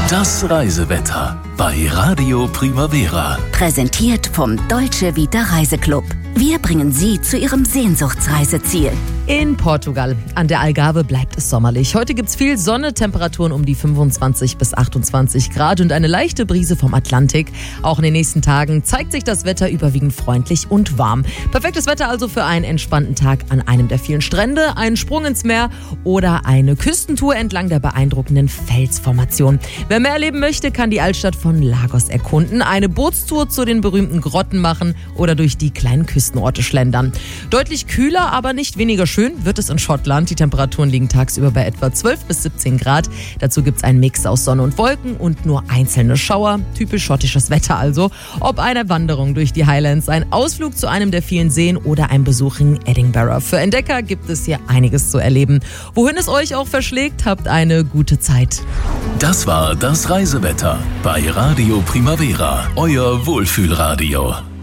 Das Reisewetter bei Radio Primavera. Präsentiert vom Deutsche Vita Reiseclub. Wir bringen Sie zu Ihrem Sehnsuchtsreiseziel. In Portugal. An der Algarve bleibt es sommerlich. Heute gibt's viel Sonne, Temperaturen um die 25 bis 28 Grad und eine leichte Brise vom Atlantik. Auch in den nächsten Tagen zeigt sich das Wetter überwiegend freundlich und warm. Perfektes Wetter also für einen entspannten Tag an einem der vielen Strände, einen Sprung ins Meer oder eine Küstentour entlang der beeindruckenden Felsformation. Wer mehr erleben möchte, kann die Altstadt von Lagos erkunden, eine Bootstour zu den berühmten Grotten machen oder durch die kleinen Küstenorte schlendern. Deutlich kühler, aber nicht weniger schön wird es in Schottland. Die Temperaturen liegen tagsüber bei etwa 12 bis 17 Grad. Dazu gibt es einen Mix aus Sonne und Wolken und nur einzelne Schauer. Typisch schottisches Wetter also. Ob eine Wanderung durch die Highlands, ein Ausflug zu einem der vielen Seen oder ein Besuch in Edinburgh. Für Entdecker gibt es hier einiges zu erleben. Wohin es euch auch verschlägt, habt eine gute Zeit. Das war das Reisewetter bei Radio Primavera, euer Wohlfühlradio.